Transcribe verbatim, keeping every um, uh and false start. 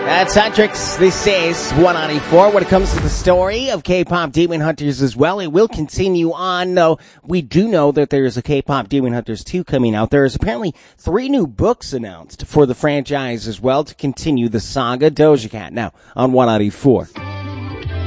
That's Huntrix. This is one ninety-four. When it comes to the story of K-pop Demon Hunters as well, it will continue on. Though we do know that there is a K-pop Demon Hunters two coming out. There is apparently three new books announced for the franchise as well to continue the saga. Doja Cat now on one ninety-four.